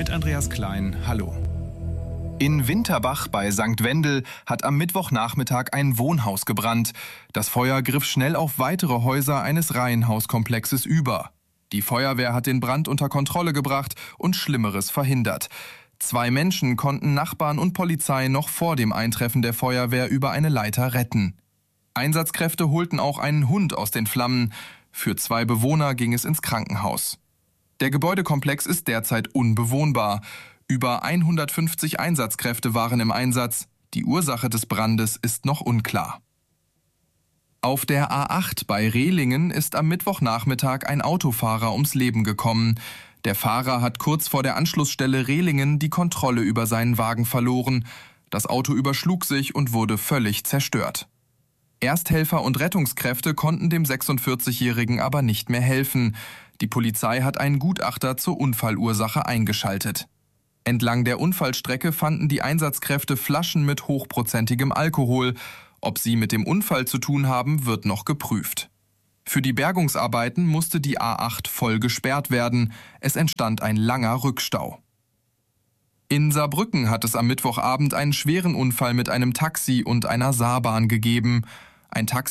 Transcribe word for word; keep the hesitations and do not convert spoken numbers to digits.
mit Andreas Klein. Hallo. In Winterbach bei Sankt Wendel hat am Mittwochnachmittag ein Wohnhaus gebrannt. Das Feuer griff schnell auf weitere Häuser eines Reihenhauskomplexes über. Die Feuerwehr hat den Brand unter Kontrolle gebracht und Schlimmeres verhindert. Zwei Menschen konnten Nachbarn und Polizei noch vor dem Eintreffen der Feuerwehr über eine Leiter retten. Einsatzkräfte holten auch einen Hund aus den Flammen. Für zwei Bewohner ging es ins Krankenhaus. Der Gebäudekomplex ist derzeit unbewohnbar. Über hundertfünfzig Einsatzkräfte waren im Einsatz. Die Ursache des Brandes ist noch unklar. Auf der A acht bei Rehlingen ist am Mittwochnachmittag ein Autofahrer ums Leben gekommen. Der Fahrer hat kurz vor der Anschlussstelle Rehlingen die Kontrolle über seinen Wagen verloren. Das Auto überschlug sich und wurde völlig zerstört. Ersthelfer und Rettungskräfte konnten dem sechsundvierzigjährigen aber nicht mehr helfen. Die Polizei hat einen Gutachter zur Unfallursache eingeschaltet. Entlang der Unfallstrecke fanden die Einsatzkräfte Flaschen mit hochprozentigem Alkohol. Ob sie mit dem Unfall zu tun haben, wird noch geprüft. Für die Bergungsarbeiten musste die A acht voll gesperrt werden. Es entstand ein langer Rückstau. In Saarbrücken hat es am Mittwochabend einen schweren Unfall mit einem Taxi und einer Saarbahn gegeben. Ein Taxi